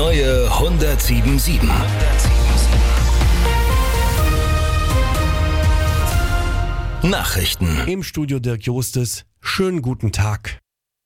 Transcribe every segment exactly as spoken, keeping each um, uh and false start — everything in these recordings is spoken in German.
neue hundertsieben sieben. Nachrichten. Im Studio Dirk Jostes. Schönen guten Tag.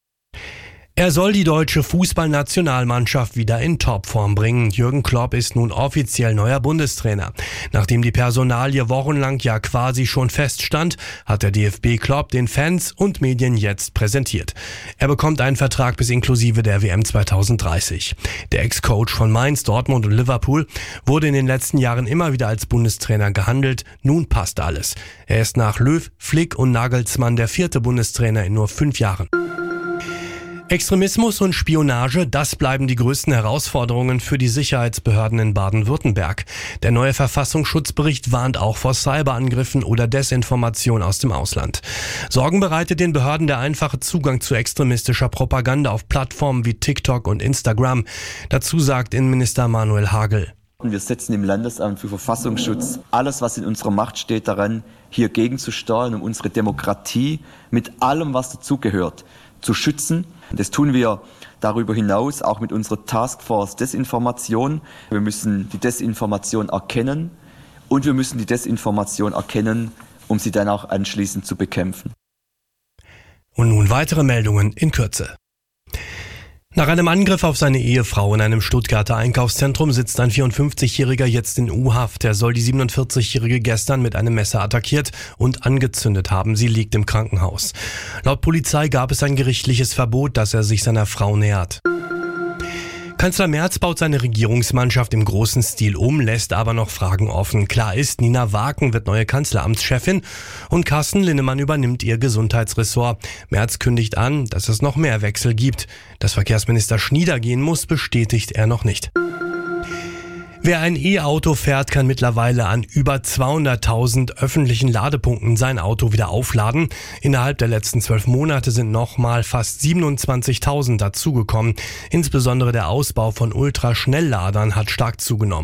Er soll die deutsche Fußballnationalmannschaft wieder in Topform bringen. Jürgen Klopp ist nun offiziell neuer Bundestrainer. Nachdem die Personalie wochenlang ja quasi schon feststand, hat der D F B Klopp den Fans und Medien jetzt präsentiert. Er bekommt einen Vertrag bis inklusive der W M zwanzig dreißig. Der Ex-Coach von Mainz, Dortmund und Liverpool wurde in den letzten Jahren immer wieder als Bundestrainer gehandelt. Nun passt alles. Er ist nach Löw, Flick und Nagelsmann der vierte Bundestrainer in nur fünf Jahren. Extremismus und Spionage, das bleiben die größten Herausforderungen für die Sicherheitsbehörden in Baden-Württemberg. Der neue Verfassungsschutzbericht warnt auch vor Cyberangriffen oder Desinformation aus dem Ausland. Sorgen bereitet den Behörden der einfache Zugang zu extremistischer Propaganda auf Plattformen wie TikTok und Instagram. Dazu sagt Innenminister Manuel Hagel. Wir setzen im Landesamt für Verfassungsschutz alles, was in unserer Macht steht, daran, hier gegenzusteuern, um unsere Demokratie mit allem, was dazugehört, zu schützen. Das tun wir darüber hinaus auch mit unserer Taskforce Desinformation. Wir müssen die Desinformation erkennen und wir müssen die Desinformation erkennen, um sie dann auch anschließend zu bekämpfen. Und nun weitere Meldungen in Kürze. Nach einem Angriff auf seine Ehefrau in einem Stuttgarter Einkaufszentrum sitzt ein vierundfünfzigjähriger jetzt in U-Haft. Er soll die siebenundvierzigjährige gestern mit einem Messer attackiert und angezündet haben. Sie liegt im Krankenhaus. Laut Polizei gab es ein gerichtliches Verbot, dass er sich seiner Frau nähert. Kanzler Merz baut seine Regierungsmannschaft im großen Stil um, lässt aber noch Fragen offen. Klar ist, Nina Waken wird neue Kanzleramtschefin und Carsten Linnemann übernimmt ihr Gesundheitsressort. Merz kündigt an, dass es noch mehr Wechsel gibt. Dass Verkehrsminister Schnieder gehen muss, bestätigt er noch nicht. Wer ein E-Auto fährt, kann mittlerweile an über zweihunderttausend öffentlichen Ladepunkten sein Auto wieder aufladen. Innerhalb der letzten zwölf Monate sind nochmal fast siebenundzwanzigtausend dazugekommen. Insbesondere der Ausbau von Ultraschnellladern hat stark zugenommen.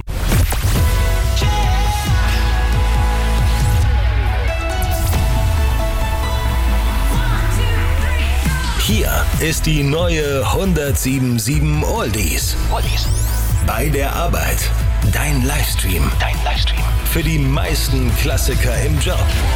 Hier ist die neue hundertsieben sieben Oldies. Oldies. Bei der Arbeit. Dein Livestream. Dein Livestream. Für die meisten Klassiker im Job.